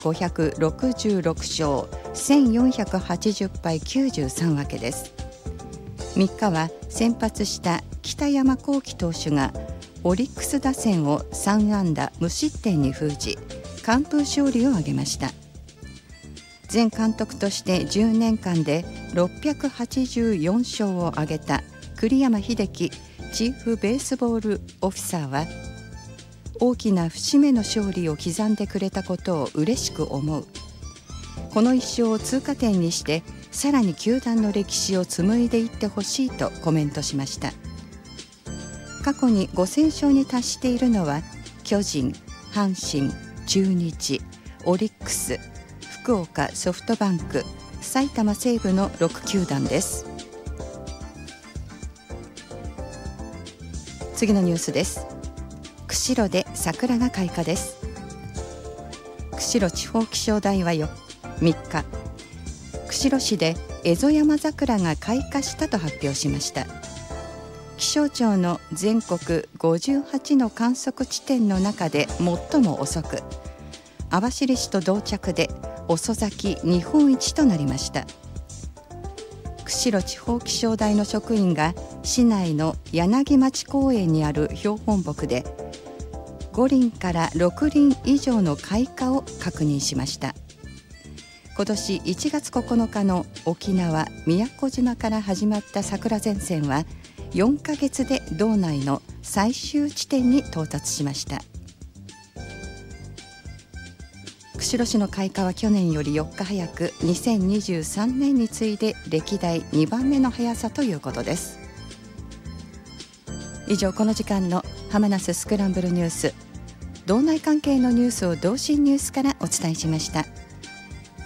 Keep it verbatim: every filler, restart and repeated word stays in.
ごひゃくろくじゅうろく勝せんよんひゃくはちじゅう敗きゅうじゅうさん分けです。みっかは先発した北山亘基投手がオリックス打線をさん安打無失点に封じ、完封勝利を挙げました。前監督としてじゅうねんかんでろっぴゃくはちじゅうよん勝を挙げた栗山英樹チーフベースボールオフィサーは、大きな節目の勝利を刻んでくれたことを嬉しく思う。この一勝を通過点にしてさらに球団の歴史を紡いでいってほしいとコメントしました。過去にごせん勝に達しているのは巨人、阪神、中日、オリックス、福岡ソフトバンク、埼玉西武のろく球団です。次のニュースです。釧路で桜が開花です。釧路地方気象台はみっか、釧路市でエゾヤマザクラが開花したと発表しました。気象庁の全国ごじゅうはちの観測地点の中で最も遅く、網走市と同着で遅咲き日本一となりました。釧路地方気象台の職員が市内の柳町公園にある標本木でご輪からろく輪以上の開花を確認しました。今年いちがつここのかの沖縄宮古島から始まった桜前線はよんかげつで道内の最終地点に到達しました。釧路市の開花は去年よりよっか早く、にせんにじゅうさんねんに次いで歴代にばんめの速さということです。以上、この時間の浜那須スクランブルニュース、道内関係のニュースを同心ニュースからお伝えしました。